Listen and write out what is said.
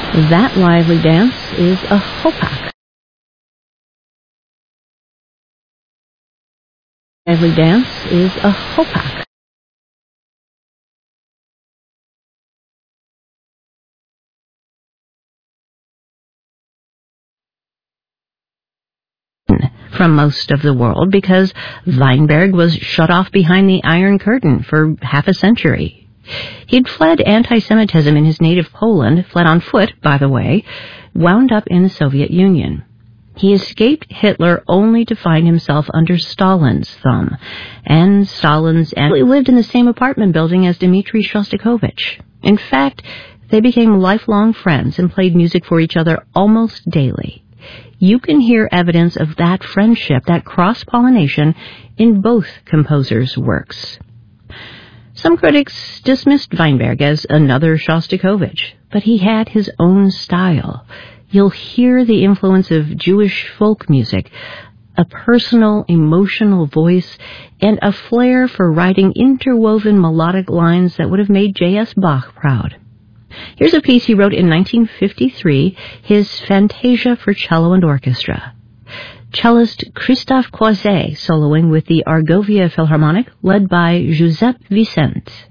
That lively dance is a hopak. Lively dance is a hopak. From most of the world because Weinberg was shut off behind the Iron Curtain for half a century. He'd fled anti-Semitism in his native Poland, fled on foot, by the way, wound up in the Soviet Union. He escaped Hitler only to find himself under Stalin's thumb, and Stalin's family lived in the same apartment building as Dmitri Shostakovich. In fact, they became lifelong friends and played music for each other almost daily. You can hear evidence of that friendship, that cross-pollination, in both composers' works. Some critics dismissed Weinberg as another Shostakovich, but he had his own style. You'll hear the influence of Jewish folk music, a personal, emotional voice, and a flair for writing interwoven melodic lines that would have made J.S. Bach proud. Here's a piece he wrote in 1953, his Fantasia for Cello and Orchestra. Cellist Christophe Croiset soloing with the Argovia Philharmonic, led by Giuseppe Vicente.